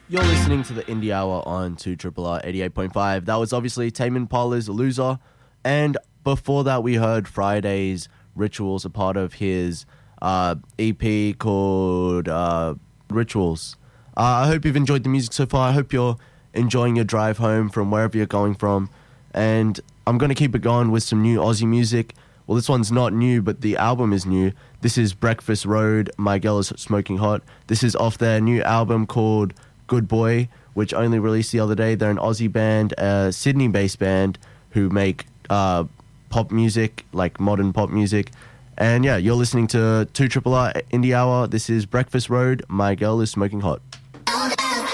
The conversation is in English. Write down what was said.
You're listening to the Indie Hour on 2RRR 88.5. That was obviously Tame Impala's Loser. And before that, we heard Friday's Rituals, a part of his EP called Rituals. I hope you've enjoyed the music so far. I hope you're enjoying your drive home from wherever you're going from. And I'm going to keep it going with some new Aussie music. Well, this one's not new, but the album is new. This is Breakfast Road, My Girl is Smoking Hot. This is off their new album called Good Boy, which only released the other day. They're an Aussie band, a Sydney-based band who make pop music, like modern pop music. And yeah, you're listening to 2RRR Indie Hour. This is Breakfast Road, My Girl is Smoking Hot.